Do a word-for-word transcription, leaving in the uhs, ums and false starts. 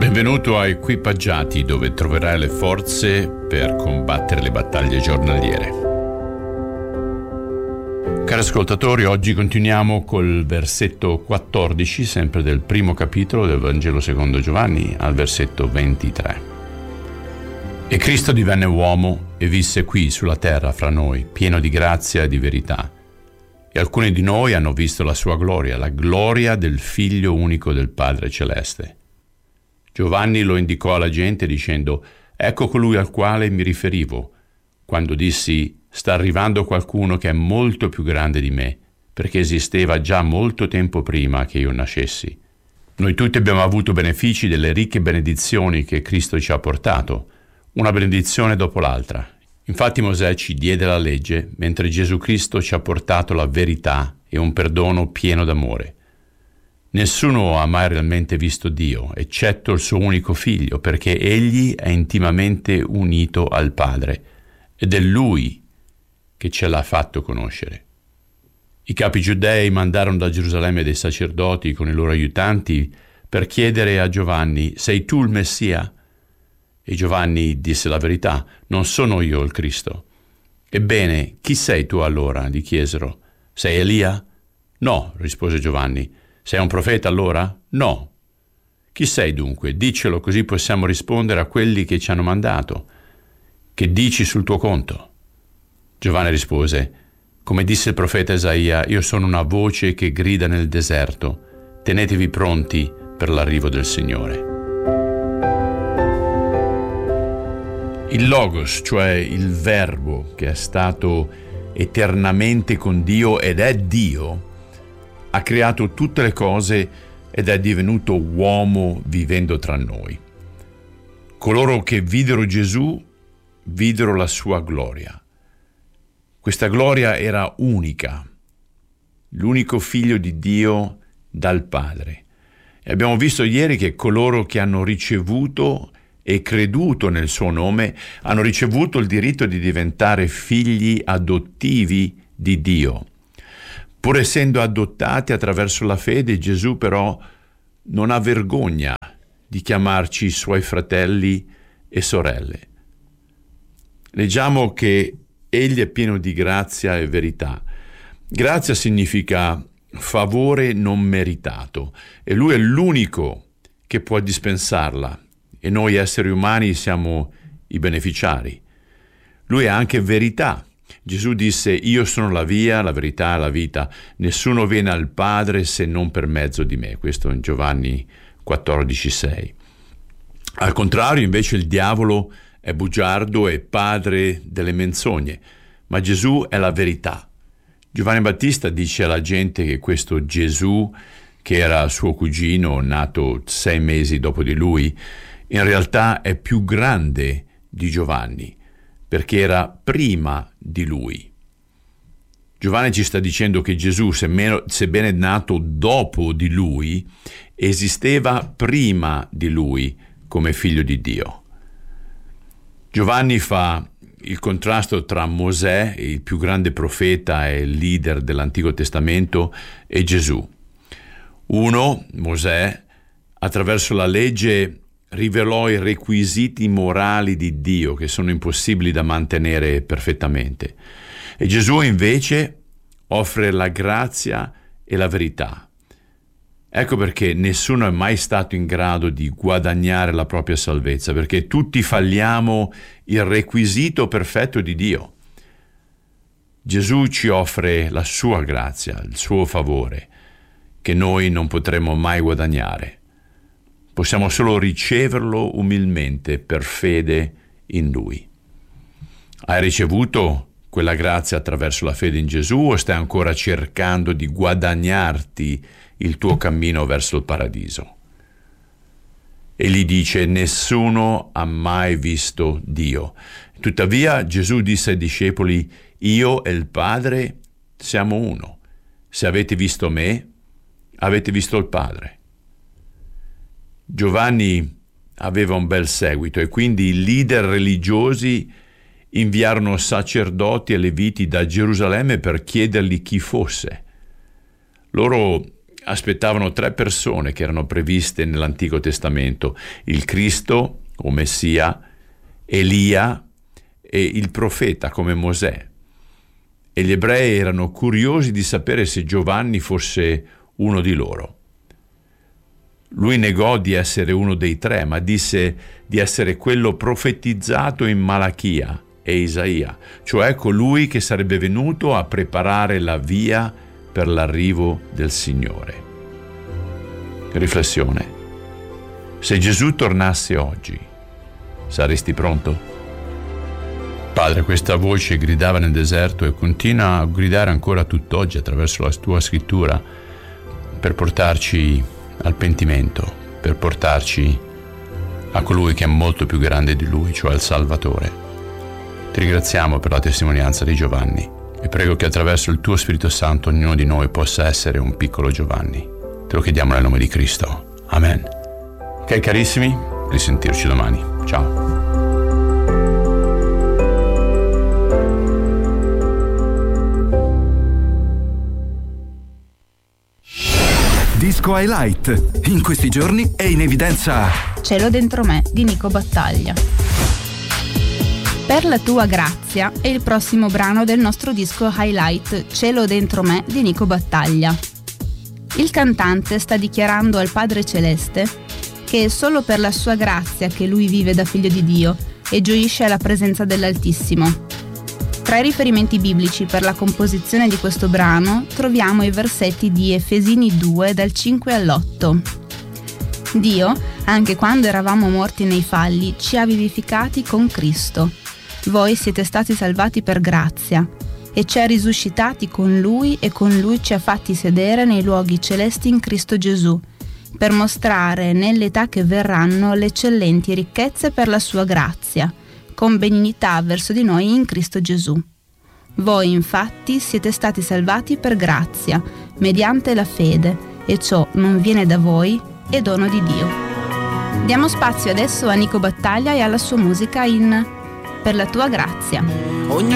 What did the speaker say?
Benvenuto a Equipaggiati, dove troverai le forze per combattere le battaglie giornaliere. Cari ascoltatori, oggi continuiamo col versetto quattordici, sempre del primo capitolo del Vangelo secondo Giovanni, al versetto ventitré. E Cristo divenne uomo e visse qui sulla terra fra noi, pieno di grazia e di verità. E alcuni di noi hanno visto la sua gloria, la gloria del Figlio unico del Padre Celeste. Giovanni lo indicò alla gente dicendo: «Ecco colui al quale mi riferivo, quando dissi: sta arrivando qualcuno che è molto più grande di me, perché esisteva già molto tempo prima che io nascessi». Noi tutti abbiamo avuto benefici delle ricche benedizioni che Cristo ci ha portato, una benedizione dopo l'altra. Infatti Mosè ci diede la legge, mentre Gesù Cristo ci ha portato la verità e un perdono pieno d'amore. Nessuno ha mai realmente visto Dio, eccetto il suo unico figlio, perché egli è intimamente unito al Padre, ed è Lui che ce l'ha fatto conoscere. I capi giudei mandarono da Gerusalemme dei sacerdoti con i loro aiutanti per chiedere a Giovanni: «Sei tu il Messia?» E Giovanni disse la verità: «Non sono io il Cristo». «Ebbene, chi sei tu allora?» gli chiesero. «Sei Elia?» «No», rispose Giovanni. «Sei un profeta allora?» «No». «Chi sei dunque? Diccelo, così possiamo rispondere a quelli che ci hanno mandato. Che dici sul tuo conto?» Giovanni rispose: «Come disse il profeta Isaia, io sono una voce che grida nel deserto. Tenetevi pronti per l'arrivo del Signore». Il Logos, cioè il Verbo che è stato eternamente con Dio ed è Dio, ha creato tutte le cose ed è divenuto uomo vivendo tra noi. Coloro che videro Gesù videro la sua gloria. Questa gloria era unica, l'unico figlio di Dio dal Padre. E abbiamo visto ieri che coloro che hanno ricevuto e creduto nel suo nome hanno ricevuto il diritto di diventare figli adottivi di Dio. Pur essendo adottati attraverso la fede, Gesù però non ha vergogna di chiamarci suoi fratelli e sorelle. Leggiamo che egli è pieno di grazia e verità. Grazia significa favore non meritato e lui è l'unico che può dispensarla e noi esseri umani siamo i beneficiari. Lui è anche verità. Gesù disse: «Io sono la via, la verità e la vita. Nessuno viene al Padre se non per mezzo di me». Questo in Giovanni quattordici sei. Al contrario, invece, il diavolo è bugiardo e padre delle menzogne, ma Gesù è la verità. Giovanni Battista dice alla gente che questo Gesù, che era suo cugino, nato sei mesi dopo di lui, in realtà è più grande di Giovanni, perché era prima di lui. Giovanni ci sta dicendo che Gesù, sebbene nato dopo di lui, esisteva prima di lui come figlio di Dio. Giovanni fa il contrasto tra Mosè, il più grande profeta e leader dell'Antico Testamento, e Gesù. Uno, Mosè, attraverso la legge rivelò i requisiti morali di Dio che sono impossibili da mantenere perfettamente. E Gesù invece offre la grazia e la verità. Ecco perché nessuno è mai stato in grado di guadagnare la propria salvezza, perché tutti falliamo il requisito perfetto di Dio. Gesù ci offre la sua grazia, il suo favore, che noi non potremo mai guadagnare. Possiamo solo riceverlo umilmente per fede in Lui. Hai ricevuto quella grazia attraverso la fede in Gesù o stai ancora cercando di guadagnarti il tuo cammino verso il paradiso? Egli dice: nessuno ha mai visto Dio. Tuttavia Gesù disse ai discepoli: io e il Padre siamo uno. Se avete visto me, avete visto il Padre. Giovanni aveva un bel seguito e quindi i leader religiosi inviarono sacerdoti e leviti da Gerusalemme per chiedergli chi fosse. Loro aspettavano tre persone che erano previste nell'Antico Testamento: il Cristo o Messia, Elia e il profeta come Mosè. E gli ebrei erano curiosi di sapere se Giovanni fosse uno di loro. Lui negò di essere uno dei tre, ma disse di essere quello profetizzato in Malachia e Isaia, cioè colui che sarebbe venuto a preparare la via per l'arrivo del Signore. Riflessione: se Gesù tornasse oggi, saresti pronto? Padre, questa voce gridava nel deserto e continua a gridare ancora tutt'oggi attraverso la tua scrittura per portarci al pentimento, per portarci a colui che è molto più grande di lui, cioè il Salvatore. Ti ringraziamo per la testimonianza di Giovanni e prego che attraverso il tuo Spirito Santo ognuno di noi possa essere un piccolo Giovanni. Te lo chiediamo nel nome di Cristo. Amen. Ok carissimi, risentirci domani. Ciao. Disco Highlight. In questi giorni è in evidenza Cielo dentro me di Nico Battaglia. Per la tua grazia è il prossimo brano del nostro disco Highlight, Cielo dentro me di Nico Battaglia. Il cantante sta dichiarando al Padre Celeste che è solo per la sua grazia che lui vive da figlio di Dio e gioisce alla presenza dell'Altissimo. Tra i riferimenti biblici per la composizione di questo brano troviamo i versetti di Efesini due dal cinque all'otto. Dio, anche quando eravamo morti nei falli, ci ha vivificati con Cristo. Voi siete stati salvati per grazia e ci ha risuscitati con Lui e con Lui ci ha fatti sedere nei luoghi celesti in Cristo Gesù, per mostrare nelle età che verranno le eccellenti ricchezze per la sua grazia, con benignità verso di noi in Cristo Gesù. Voi infatti siete stati salvati per grazia, mediante la fede, e ciò non viene da voi, è dono di Dio. Diamo spazio adesso a Nico Battaglia e alla sua musica in Per la tua grazia.